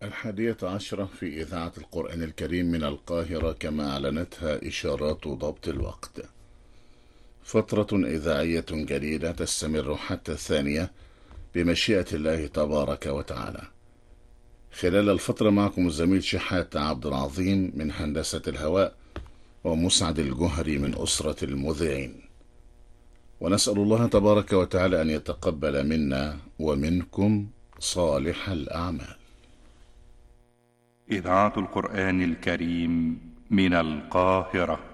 11 في إذاعة القرآن الكريم من القاهرة كما أعلنتها إشارات ضبط الوقت. فترة إذاعية جديدة تستمر حتى 2 بمشيئة الله تبارك وتعالى. خلال الفترة معكم الزميل شحات عبد العظيم من هندسة الهواء، ومسعد الجهري من أسرة المذيعين. ونسأل الله تبارك وتعالى أن يتقبل منا ومنكم صالح الأعمال. إذاعة القرآن الكريم من القاهرة.